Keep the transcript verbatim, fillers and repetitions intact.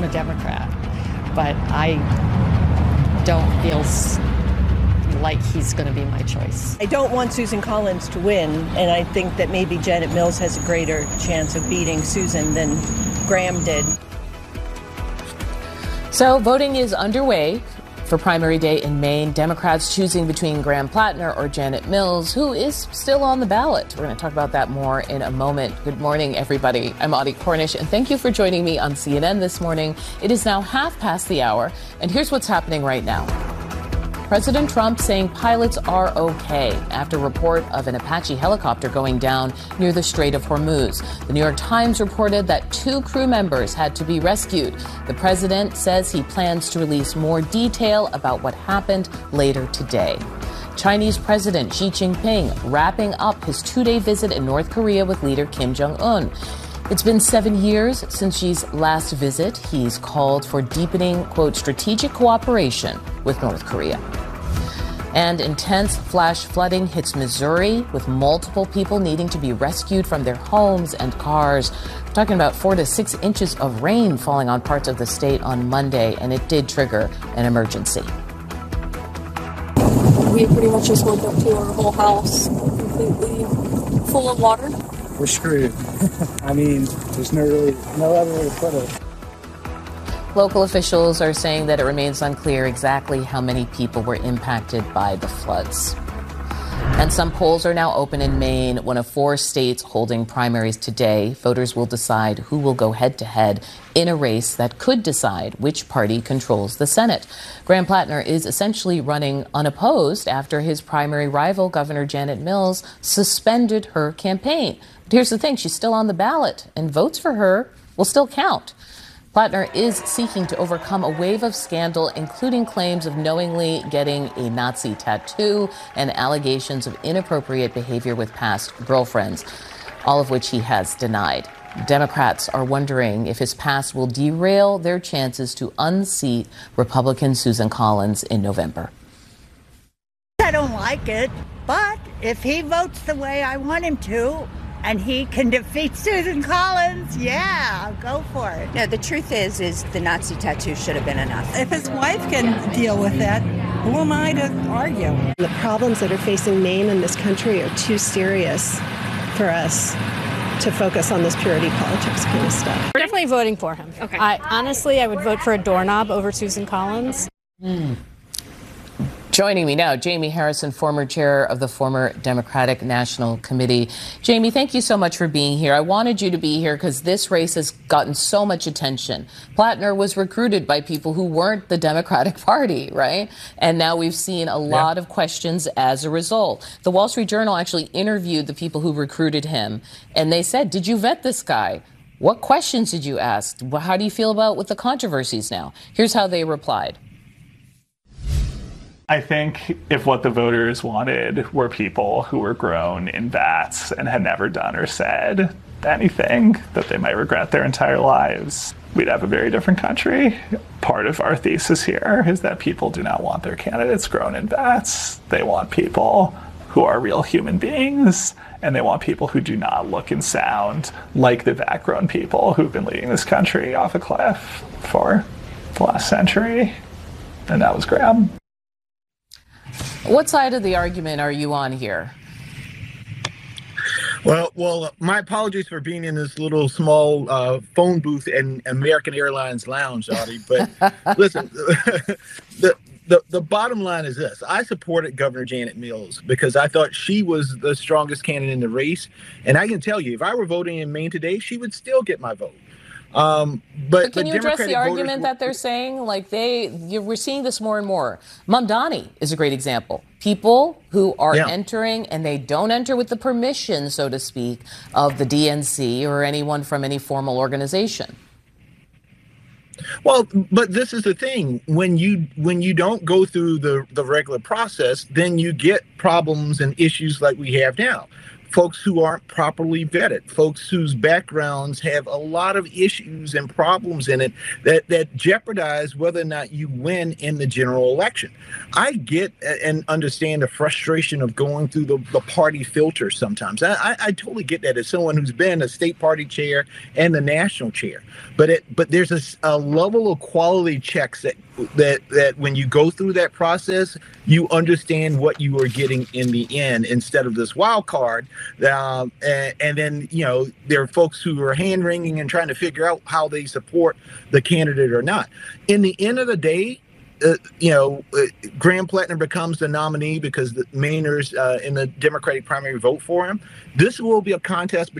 I'm a Democrat, but I don't feel s- like he's going to be my choice. I don't want Susan Collins to win, and I think that maybe Janet Mills has a greater chance of beating Susan than Graham did. So voting is underway for primary day in Maine. Democrats choosing between Graham Plattner or Janet Mills, who is still on the ballot. We're going to talk about that more in a moment. Good morning, everybody. I'm Audie Cornish, and thank you for joining me on C N N this morning. It is now half past the hour, and here's what's happening right now. President Trump saying pilots are okay after report of an Apache helicopter going down near the Strait of Hormuz. The New York Times reported that two crew members had to be rescued. The president says he plans to release more detail about what happened later today. Chinese President Xi Jinping wrapping up his two-day visit in North Korea with leader Kim Jong-un. It's been seven years since Xi's last visit. He's called for deepening, quote, strategic cooperation with North Korea. And intense flash flooding hits Missouri, with multiple people needing to be rescued from their homes and cars. We're talking about four to six inches of rain falling on parts of the state on Monday, and it did trigger an emergency. We pretty much just woke up to our whole house completely full of water. We're screwed. I mean, there's no really no other way to put it. Local officials are saying that it remains unclear exactly how many people were impacted by the floods. And some polls are now open in Maine, one of four states holding primaries today. Voters will decide who will go head-to-head in a race that could decide which party controls the Senate. Graham Plattner is essentially running unopposed after his primary rival, Governor Janet Mills, suspended her campaign. But here's the thing, she's still on the ballot, and votes for her will still count. Plattner is seeking to overcome a wave of scandal, including claims of knowingly getting a Nazi tattoo and allegations of inappropriate behavior with past girlfriends, all of which he has denied. Democrats are wondering if his past will derail their chances to unseat Republican Susan Collins in November. I don't like it, but if he votes the way I want him to, and he can defeat Susan Collins, yeah, I'll go for it. No, the truth is, is the Nazi tattoo should have been enough. If his wife can deal with that, who am I to argue? The problems that are facing Maine and this country are too serious for us to focus on this purity politics kind of stuff. We're definitely voting for him. Okay. I, honestly, I would vote for a doorknob over Susan Collins. Mm. Joining me now, Jamie Harrison, former chair of the former Democratic National Committee. Jamie, thank you so much for being here. I wanted you to be here because this race has gotten so much attention. Plattner was recruited by people who weren't the Democratic Party, right? And now we've seen a lot yeah. of questions as a result. The Wall Street Journal actually interviewed the people who recruited him, and they said, did you vet this guy? What questions did you ask? How do you feel about with the controversies now? Here's how they replied. I think if what the voters wanted were people who were grown in vats and had never done or said anything that they might regret their entire lives, we'd have a very different country. Part of our thesis here is that people do not want their candidates grown in vats. They want people who are real human beings, and they want people who do not look and sound like the vat-grown people who've been leading this country off a cliff for the last century. And that was Graham. What side of the argument are you on here? Well, well, my apologies for being in this little small uh, phone booth in American Airlines lounge, Audie. But listen, the, the the bottom line is this. I supported Governor Janet Mills because I thought she was the strongest candidate in the race. And I can tell you, if I were voting in Maine today, she would still get my vote. Um, but, but can you address the argument that they're saying? Like they, you're, we're seeing this more and more. Mamdani is a great example. People who are yeah. entering and they don't enter with the permission, so to speak, of the D N C or anyone from any formal organization. Well, but this is the thing. When you when you don't go through the, the regular process, then you get problems and issues like we have now. folks who aren't properly vetted, folks whose backgrounds have a lot of issues and problems in it that, that jeopardize whether or not you win in the general election. I get and understand the frustration of going through the, the party filter sometimes. I, I, I totally get that as someone who's been a state party chair and the national chair. But it, but there's a, a level of quality checks that that that when you go through that process, you understand what you are getting in the end instead of this wild card. Um, and, and then, you know, there are folks who are hand wringing and trying to figure out how they support the candidate or not. In the end of the day, Uh, you know, uh, Graham Plattner becomes the nominee because the Mainers uh, in the Democratic primary vote for him. This will be a contest